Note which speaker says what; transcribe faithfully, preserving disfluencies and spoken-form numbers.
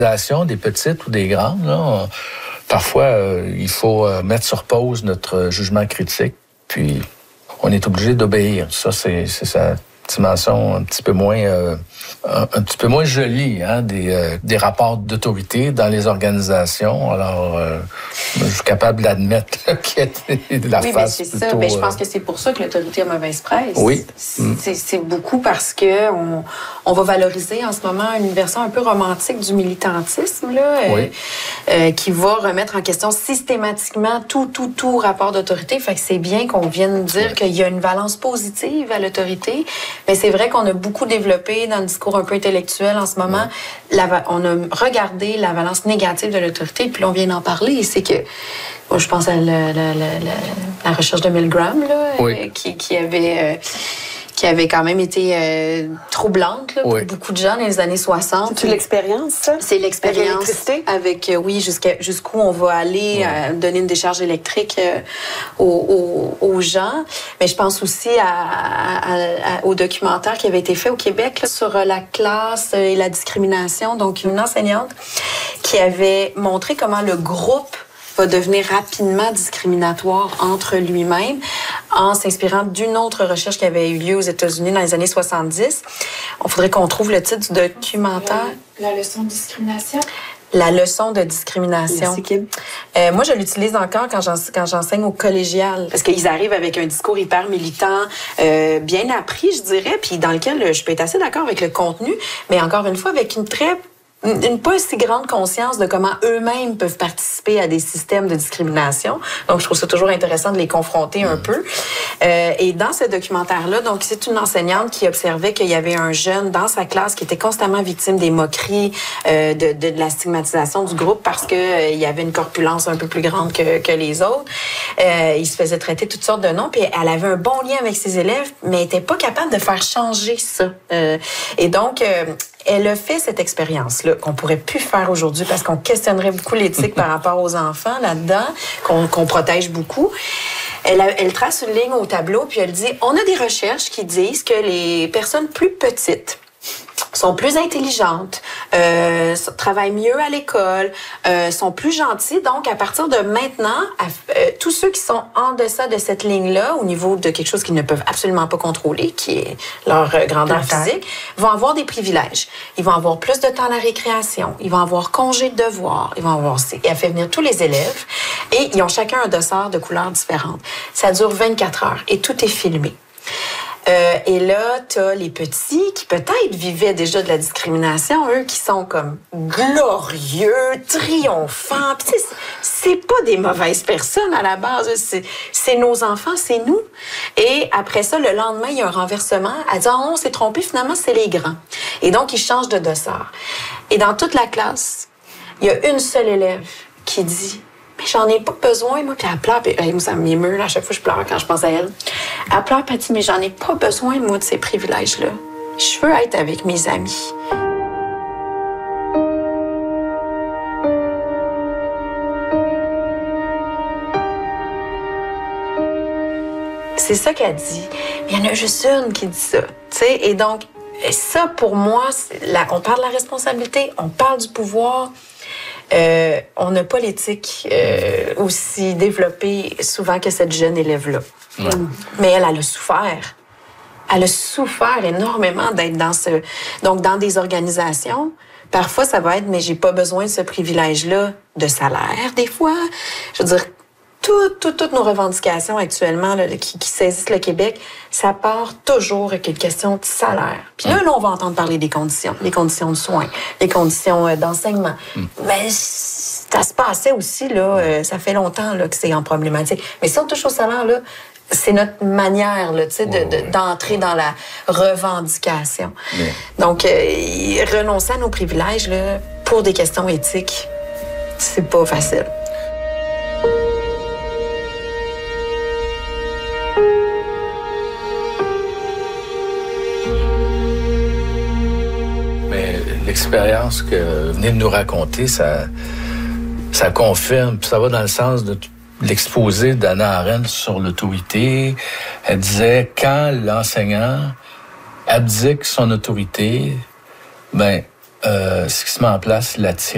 Speaker 1: Des petites ou des grandes, là, on, parfois, euh, il faut euh, mettre sur pause notre jugement critique, puis on est obligé d'obéir. Ça, c'est, c'est sa dimension un petit peu moins, euh, un, un petit peu moins jolie, hein, des, euh, des rapports d'autorité dans les organisations. Alors, euh, je suis capable d'admettre là, qu'il y a de la
Speaker 2: oui,
Speaker 1: face
Speaker 2: mais c'est
Speaker 1: plutôt,
Speaker 2: ça. Mais je pense
Speaker 1: euh...
Speaker 2: que c'est pour ça que l'autorité a mauvaise presse.
Speaker 1: Oui.
Speaker 2: C'est, c'est beaucoup parce que on, on va valoriser en ce moment une version un peu romantique du militantisme, là,
Speaker 1: oui.
Speaker 2: euh, euh, qui va remettre en question systématiquement tout, tout, tout rapport d'autorité. Fait que c'est bien qu'on vienne dire oui. qu'il y a une valence positive à l'autorité. Mais c'est vrai qu'on a beaucoup développé dans le discours un peu intellectuel en ce moment. Oui. La, on a regardé la valence négative de l'autorité, puis là, on vient d'en parler. C'est que, bon, je pense à la, la, la, la recherche de Milgram, là,
Speaker 1: oui.
Speaker 2: euh, qui, qui avait... Euh, qui avait quand même été euh, troublante là, pour oui. beaucoup de gens dans les années soixante.
Speaker 3: C'est l'expérience, ça?
Speaker 2: C'est l'expérience. Avec, avec euh, oui, jusqu'à, jusqu'où on va aller oui. euh, donner une décharge électrique euh, aux, aux, aux gens. Mais je pense aussi à, à, à, au documentaire qui avait été fait au Québec là, sur la classe et la discrimination. Donc, une enseignante qui avait montré comment le groupe va devenir rapidement discriminatoire entre lui-même en s'inspirant d'une autre recherche qui avait eu lieu aux États-Unis dans les années soixante-dix. On faudrait qu'on trouve le titre du documentaire.
Speaker 4: La, la leçon de discrimination.
Speaker 2: La leçon de discrimination.
Speaker 3: Merci, Kim.
Speaker 2: Euh, moi, je l'utilise encore quand, j'en, quand j'enseigne au collégial. Parce qu'ils arrivent avec un discours hyper militant, euh, bien appris, je dirais, puis dans lequel je peux être assez d'accord avec le contenu, mais encore une fois, avec une très... une pas si grande conscience de comment eux-mêmes peuvent participer à des systèmes de discrimination. Donc, je trouve ça toujours intéressant de les confronter un peu. Euh, et dans ce documentaire-là, donc, c'est une enseignante qui observait qu'il y avait un jeune dans sa classe qui était constamment victime des moqueries, euh, de, de, de la stigmatisation du groupe parce que euh, il y avait une corpulence un peu plus grande que, que les autres. Euh, il se faisait traiter toutes sortes de noms, puis elle avait un bon lien avec ses élèves, mais elle était pas capable de faire changer ça. Euh, et donc, euh, elle a fait cette expérience-là qu'on pourrait plus faire aujourd'hui parce qu'on questionnerait beaucoup l'éthique par rapport aux enfants là-dedans, qu'on, qu'on protège beaucoup. Elle, a, elle trace une ligne au tableau puis elle dit, on a des recherches qui disent que les personnes plus petites sont plus intelligentes, euh, travaillent mieux à l'école, euh, sont plus gentilles. Donc, à partir de maintenant, à, euh, tous ceux qui sont en deçà de cette ligne-là, au niveau de quelque chose qu'ils ne peuvent absolument pas contrôler, qui est leur euh, grandeur physique, vont avoir des privilèges. Ils vont avoir plus de temps à la récréation, ils vont avoir congé de devoir, ils vont avoir... Et elle fait venir tous les élèves et ils ont chacun un dossard de couleurs différentes. Ça dure vingt-quatre heures et tout est filmé. Euh, et là, t'as les petits qui peut-être vivaient déjà de la discrimination, eux qui sont comme glorieux, triomphants. Puis c'est, c'est pas des mauvaises personnes à la base. C'est, c'est nos enfants, c'est nous. Et après ça, le lendemain, il y a un renversement. Elle dit, oh, on s'est trompé, finalement, c'est les grands. Et donc, ils changent de dossard. Et dans toute la classe, il y a une seule élève qui dit, mais j'en ai pas besoin, moi. Puis elle pleure, puis hey, moi, ça m'émeut, là, à chaque fois je pleure quand je pense à elle. Elle pleure, puis elle dit, mais j'en ai pas besoin, moi, de ces privilèges-là. Je veux être avec mes amis. C'est ça qu'elle dit. Mais il y en a juste une qui dit ça, tu sais. Et donc, ça, pour moi, c'est la, on parle de la responsabilité, on parle du pouvoir. Euh, on n'a pas l'éthique euh, aussi développée souvent que cette jeune élève-là. Ouais. Mais elle, elle a souffert. Elle a souffert énormément d'être dans ce... Donc, dans des organisations, parfois, ça va être, mais j'ai pas besoin de ce privilège-là de salaire, des fois. Je veux dire, toutes, toutes, toutes nos revendications actuellement là, qui, qui saisissent le Québec, ça part toujours avec une question de salaire. Puis là, là, on va entendre parler des conditions, les conditions de soins, les conditions euh, d'enseignement. Mm. Mais ça se passait aussi, là, euh, ça fait longtemps là, que c'est en problématique. Mais si on touche au salaire, là, c'est notre manière là, de, de, de, d'entrer dans la revendication. Mm. Donc, euh, renoncer à nos privilèges là, pour des questions éthiques, c'est pas facile.
Speaker 1: L'expérience que vous venez de nous raconter, ça, ça confirme, puis ça va dans le sens de l'exposé d'Hannah Arendt sur l'autorité. Elle disait, quand l'enseignant abdique son autorité, ben, euh, ce qui se met en place, la tyrannie.